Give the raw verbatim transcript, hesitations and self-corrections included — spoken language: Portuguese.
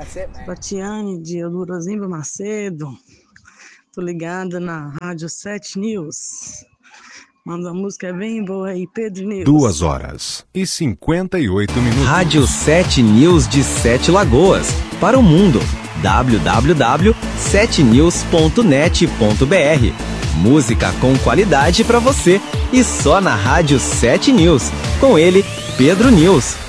Batiane de Eldurazinho Macedo. Tô ligada na Rádio sete News. Manda uma música bem boa aí, Pedro News. Duas horas e cinquenta e oito minutos. Rádio sete News de Sete Lagoas. Para o mundo. w w w ponto sete news ponto net ponto b r. Música com qualidade para você. E só na Rádio sete News. Com ele, Pedro News.